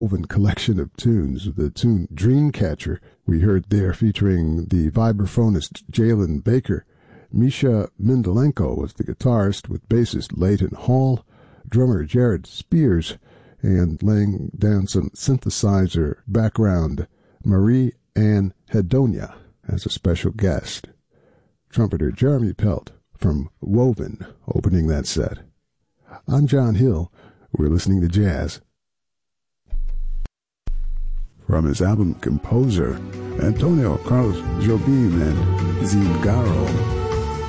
woven collection of tunes. The tune Dreamcatcher we heard there featuring the vibraphonist Jalen Baker. Misha Mindelenko was the guitarist with bassist Leighton Hall, drummer Jared Spears, and laying down some synthesizer background, Marie Ann Hedonia as a special guest. Trumpeter Jeremy Pelt from Woven opening that set. I'm John Hill. We're listening to jazz. From his album Composer, Antonio Carlos Jobim and Zingaro.